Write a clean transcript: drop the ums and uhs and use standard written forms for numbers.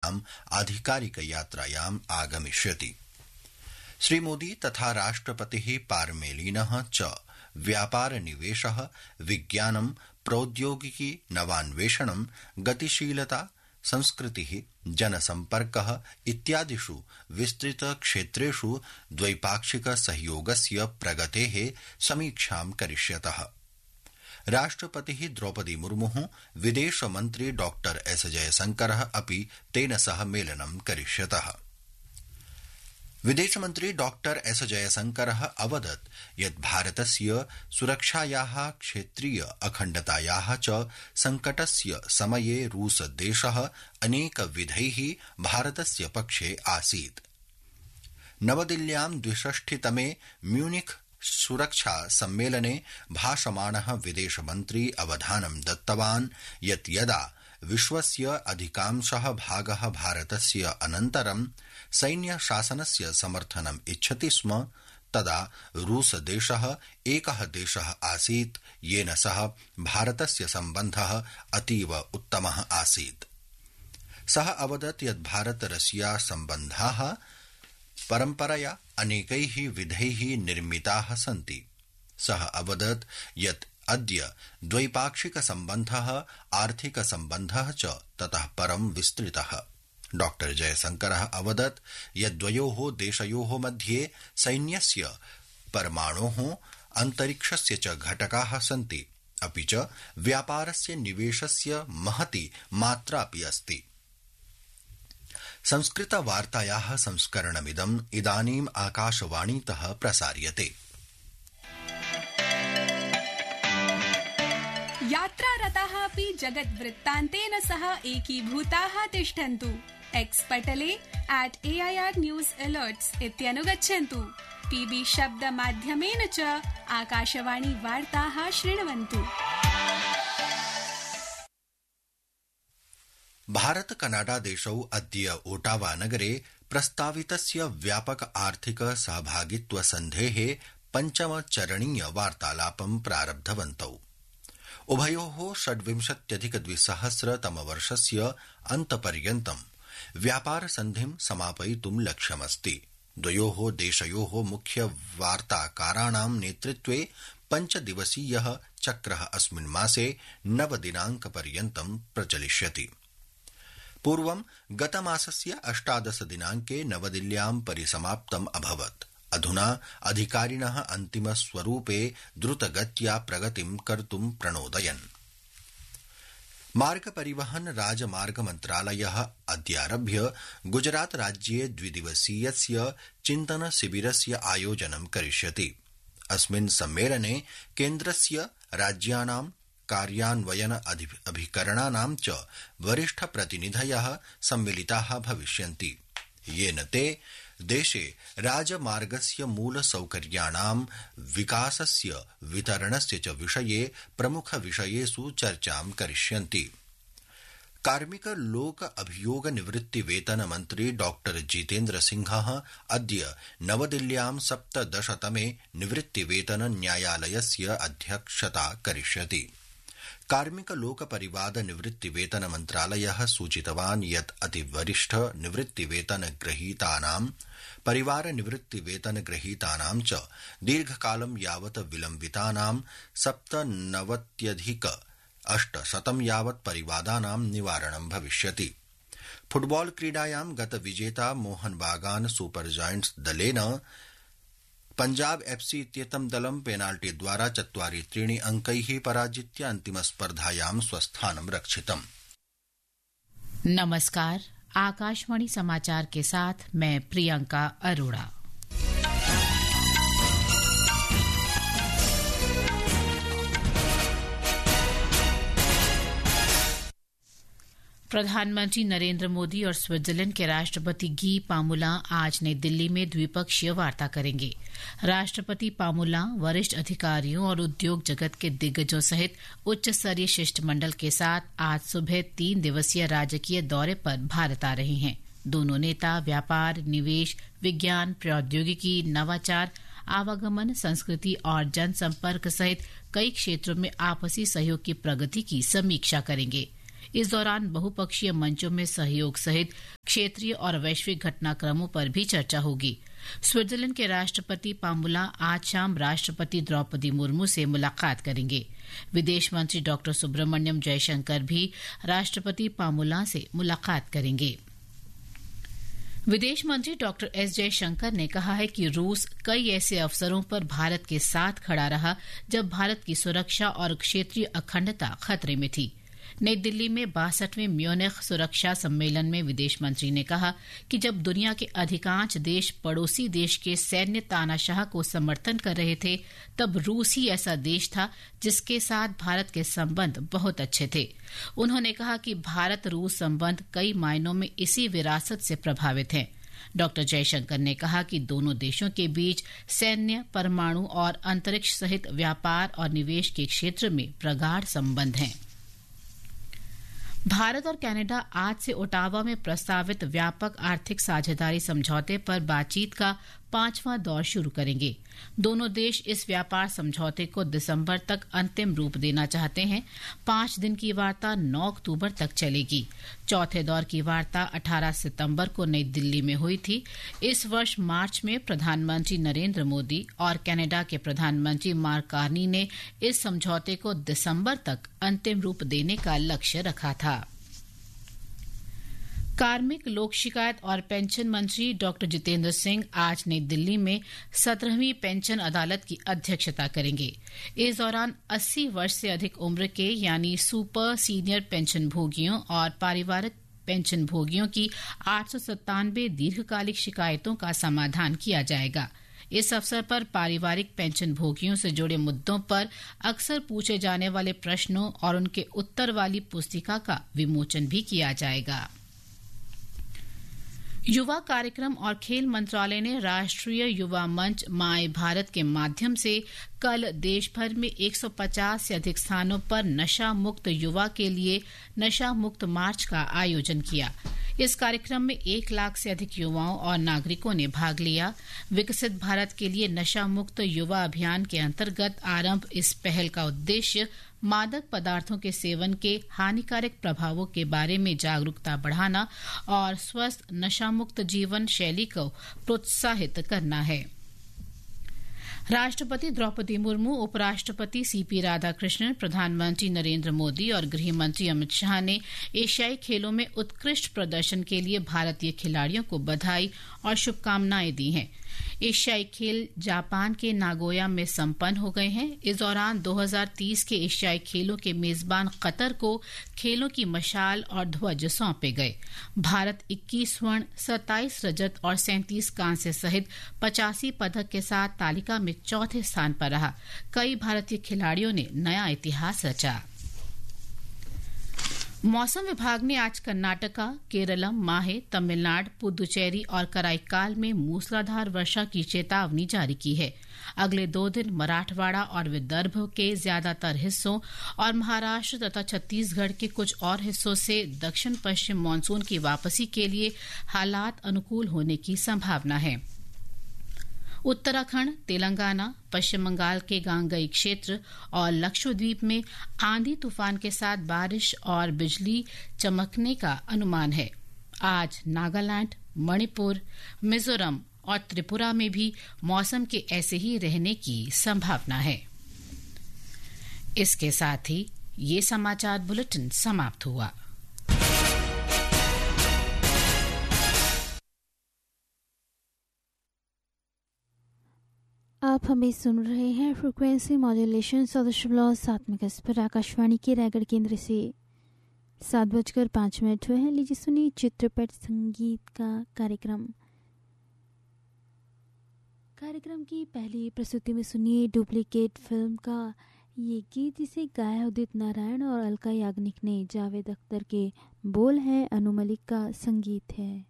सार्धम् आधिकारिक यात्रायाम् आगमिष्यति। श्रीमोदी तथा राष्ट्रपतिः पार्मेलिनः च व्यापार निवेशः, विज्ञानं, प्रौद्योगिकी, नवान्वेषणं, गतिशीलता, संस्कृतिः, जनसम्पर्कः इत्यादिषु विस्तृत क्षेत्रेषु द्वैपाक्षिक सहयोगस्य प्रगतेः समीक्षां करिष्यतः। राष्ट्रपतिः द्रौपदी मुर्मुः, विदेशमन्त्री डॉक्टर एस जयशंकरः अपि तेन सह मेलनं करिष्यतः। विदेशमन्त्री डॉक्टर एस जयशंकरः अवदत् यत् भारतस्य सुरक्षायाः, क्षेत्रीय अखण्डतायाः च संकटस्य समये रूसदेशः अनेकविधैः भारतस्य पक्षे आसीत्। नवदिल्ल्यां 62तमे म्यूनिख सुरक्षा सम्मेलने भाषमाणः विदेशमन्त्री अवधानं दत्तवान् यत् यदा विश्वस्य अधिकांशः भागः भारतस्य अनन्तरं सैन्यशासनस्य समर्थनम् इच्छति स्म, तदा रूसदेशः एकः देशः आसीत् येन सह भारतस्य सम्बन्धः अतीव उत्तमः आसीत्। सः अवदत् यत् भारत रशिया सम्बन्धाः परम्परया अनेकैः विधैः निर्मिताः सन्ति। सः अवदत् यत् अद्य द्वैपाक्षिक सम्बन्धः, आर्थिक सम्बन्धः च ततः परं विस्तृतः। डॉक्टर जयशंकरः अवदत् यत् द्वयोः देशयोः मध्ये सैन्यस्य, परमाणोः, अन्तरिक्षस्य च घटकाः सन्ति, अपि च व्यापारस्य निवेशस्य महती मात्रापि अस्ति। संस्कृतवार्तायाः संस्करणमिदम् इदानीम् आकाशवाणीतः प्रसार्यते। यात्रारताः अपि जगद्वृत्तान्तेन सह एकीभूताः तिष्ठन्तु। एक्स् पटले @AIR News Alerts इत्यनुगच्छन्तु। PB शब्दमाध्यमेन च आकाशवाणी वार्ताः शृण्वन्तु। भारत कनाडा देशौ अद्य ओटावा नगरे प्रस्तावितस्य व्यापक आर्थिक सहभागित्व सन्धेः पञ्चमचरणीय वार्तालापं प्रारब्धवन्तौ। उभयोः 26,200 अन्तपर्यन्तं व्यापारसन्धिं समापयितुं लक्ष्यमस्ति। द्वयोः देशयोः मुख्य वार्ताकाराणां नेतृत्वे 5 दिवसीयः चक्रः अस्मिन् मासे 9 दिनाङ्कपर्यन्तं प्रचलिष्यति। पूर्वं गतमासस्य 18 दिनाङ्के नवदिल्ल्यां परिसमाप्तम् अभवत्। अधुना अधिकारिणः अन्तिमस्वरूपे द्रुतगत्या प्रगतिं कर्तुं प्रणोदयन्। मार्ग परिवहन राजमार्ग मन्त्रालयः अद्यारभ्य गुजरात राज्ये 2 दिवसीयस्य चिन्तन शिबिरस्य आयोजनं करिष्यति। अस्मिन् सम्मेलने केन्द्रस्य, राज्यानां, कार्यान्वयन अभिकरणानां च वरिष्ठ प्रतिनिधयः सम्मिलिताः भविष्यन्ति, येन ते देशे राजमार्गस्य मूलसौकर्याणां विकासस्य, वितरणस्य च विषये प्रमुखविषयेषु चर्चां करिष्यन्ति। कार्मिक लोक अभियोग निवृत्ति वेतन मन्त्री डॉक्टर जितेन्द्र सिंहः अद्य नवदिल्ल्यां 17तमे निवृत्ति वेतन न्यायालयस्य अध्यक्षता करिष्यति। कार्मिक लोक परिवाद निवृत्ति वेतन मन्त्रालयः सूचितवान् यत् अतिवरिष्ठ निवृत्ति वेतन ग्रहीतानां, परिवार निवृत्ति वेतन ग्रहीतानां च दीर्घकालं यावत् विलम्बितानां 97,800 यावत् परिवादानां निवारणं भविष्यति। फुटबॉल क्रीडायां गत विजेता मोहन बागान सुपर जायंट्स दलेन पंजाब FC इत्येतं दलं पेनाल्टीद्वारा 4-3 अंकैः पराजित्य अन्तिमस्पर्धायां स्वस्थानं रक्षितम्। नमस्कार, आकाशवाणी समाचार के साथ मैं प्रियंका अरोड़ा। प्रधानमंत्री नरेंद्र मोदी और स्विट्जरलैंड के राष्ट्रपति गी पामुला आज नई दिल्ली में द्विपक्षीय वार्ता करेंगे। राष्ट्रपति पामुला वरिष्ठ अधिकारियों और उद्योग जगत के दिग्गजों सहित उच्च स्तरीय शिष्टमंडल के साथ आज सुबह 3 दिवसीय राजकीय दौरे पर भारत आ रहे हैं। दोनों नेता व्यापार, निवेश, विज्ञान, प्रौद्योगिकी, नवाचार, आवागमन, संस्कृति और जनसंपर्क सहित कई क्षेत्रों में आपसी सहयोग की प्रगति की समीक्षा करेंगे। इस दौरान बहुपक्षीय मंचों में सहयोग सहित क्षेत्रीय और वैश्विक घटनाक्रमों पर भी चर्चा होगी। स्विट्जरलैंड के राष्ट्रपति पामुला आज शाम राष्ट्रपति द्रौपदी मुर्मू से मुलाकात करेंगे। विदेश मंत्री डॉ सुब्रमण्यम जयशंकर भी राष्ट्रपति पामुला से मुलाकात करेंगे। विदेश मंत्री डॉ एस जयशंकर ने कहा है कि रूस कई ऐसे अवसरों पर भारत के साथ खड़ा रहा जब भारत की सुरक्षा और क्षेत्रीय अखंडता खतरे में थी। नई दिल्ली में 62वें म्यूनिख सुरक्षा सम्मेलन में विदेश मंत्री ने कहा कि जब दुनिया के अधिकांश देश पड़ोसी देश के सैन्य तानाशाह को समर्थन कर रहे थे, तब रूस ही ऐसा देश था जिसके साथ भारत के संबंध बहुत अच्छे थे। उन्होंने कहा कि भारत रूस संबंध कई मायनों में इसी विरासत से प्रभावित हैं। डॉ जयशंकर ने कहा कि दोनों देशों के बीच सैन्य, परमाणु और अंतरिक्ष सहित व्यापार और निवेश के क्षेत्र में प्रगाढ़ संबंध हैं। भारत और कनाडा आज से ओटावा में प्रस्तावित व्यापक आर्थिक साझेदारी समझौते पर बातचीत का 5वां दौर शुरू करेंगे। दोनों देश इस व्यापार समझौते को दिसंबर तक अंतिम रूप देना चाहते हैं। 5 दिन की वार्ता 9 अक्टूबर तक चलेगी। चौथे दौर की वार्ता 18 सितंबर को नई दिल्ली में हुई थी। इस वर्ष मार्च में प्रधानमंत्री नरेंद्र मोदी और कनाडा के प्रधानमंत्री मार्क कार्नी ने इस समझौते को दिसंबर तक अंतिम रूप देने का लक्ष्य रखा था। कार्मिक, लोक शिकायत और पेंशन मंत्री डॉ जितेंद्र सिंह आज नई दिल्ली में 17वीं पेंशन अदालत की अध्यक्षता करेंगे। इस दौरान 80 वर्ष से अधिक उम्र के यानी सुपर सीनियर पेंशन भोगियों और पारिवारिक पेंशन भोगियों की 897 दीर्घकालिक शिकायतों का समाधान किया जाएगा। इस अवसर पर पारिवारिक पेंशन भोगियों से जुड़े मुद्दों पर अक्सर पूछे जाने वाले प्रश्नों और उनके उत्तर वाली पुस्तिका का विमोचन भी किया जाएगा। युवा कार्यक्रम और खेल मंत्रालय ने राष्ट्रीय युवा मंच माय भारत के माध्यम से कल देश भर में 150 से अधिक स्थानों पर नशा मुक्त युवा के लिए नशा मुक्त मार्च का आयोजन किया। इस कार्यक्रम में 1 लाख से अधिक युवाओं और नागरिकों ने भाग लिया। विकसित भारत के लिए नशा मुक्त युवा अभियान के अंतर्गत आरंभ इस पहल का उद्देश्य मादक पदार्थों के सेवन के हानिकारक प्रभावों के बारे में जागरूकता बढ़ाना और स्वस्थ नशा मुक्त जीवन शैली को प्रोत्साहित करना है। राष्ट्रपति द्रौपदी मुर्मू, उपराष्ट्रपति सीपी राधाकृष्णन, प्रधानमंत्री नरेंद्र मोदी और गृह मंत्री अमित शाह ने एशियाई खेलों में उत्कृष्ट प्रदर्शन के लिए भारतीय खिलाड़ियों को बधाई और शुभकामनाएं दी हैं। एशियाई खेल जापान के नागोया में संपन्न हो गए हैं। इस दौरान 2030 के एशियाई खेलों के मेजबान कतर को खेलों की मशाल और ध्वज सौंपे गए। भारत 21 स्वर्ण, 27 रजत और 37 कांस्य सहित 85 पदक के साथ तालिका में चौथे स्थान पर रहा। कई भारतीय खिलाड़ियों ने नया इतिहास रचा। मौसम विभाग ने आज कर्नाटका, केरलम, माहे, तमिलनाडु, पुदुचेरी और कराईकाल में मूसलाधार वर्षा की चेतावनी जारी की है। अगले 2 दिन मराठवाड़ा और विदर्भ के ज्यादातर हिस्सों और महाराष्ट्र तथा छत्तीसगढ़ के कुछ और हिस्सों से दक्षिण पश्चिम मानसून की वापसी के लिए हालात अनुकूल होने की संभावना है। उत्तराखंड, तेलंगाना, पश्चिम बंगाल के गांगई क्षेत्र और लक्षद्वीप में आंधी तूफान के साथ बारिश और बिजली चमकने का अनुमान है। आज नागालैंड, मणिपुर, मिजोरम और त्रिपुरा में भी मौसम के ऐसे ही रहने की संभावना है। इसके साथ ही ये समाचार बुलेटिन समाप्त हुआ। आप हमें सुन रहे हैं फ्रीक्वेंसी मॉड्यूलेशन 100.7 मेगाहर्ट्ज पर आकाशवाणी के रायगढ़ केंद्र से। 7:05 हुए हैं। लीजिए सुनिए चित्रपट संगीत का कार्यक्रम की पहली प्रस्तुति में सुनिए डुप्लीकेट फिल्म का ये गीत, जिसे गाया उदित नारायण और अलका याग्निक ने। जावेद अख्तर के बोल हैं, अनु मलिक का संगीत है।